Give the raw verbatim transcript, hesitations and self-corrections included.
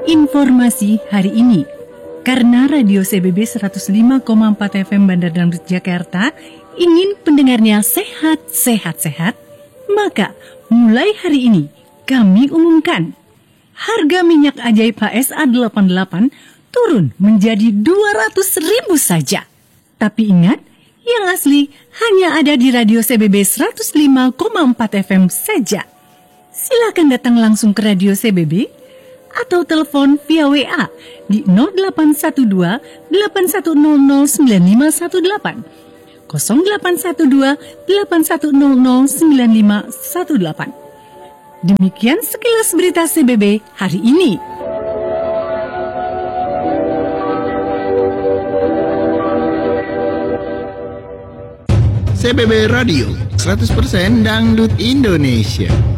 Informasi hari ini. Karena Radio C B B seratus lima koma empat F M Bandar Dangdut Jakarta ingin pendengarnya sehat-sehat-sehat, maka mulai hari ini kami umumkan harga minyak ajaib H S A delapan puluh delapan turun menjadi dua ratus ribu saja. Tapi ingat, yang asli hanya ada di Radio C B B seratus lima koma empat F M saja. Silakan datang langsung ke Radio C B B atau telepon via W A di nol delapan satu dua delapan satu nol nol sembilan lima satu delapan, nol delapan satu dua delapan satu nol nol sembilan lima satu delapan. Demikian sekilas berita C B B hari ini. C B B Radio seratus persen Dangdut Indonesia.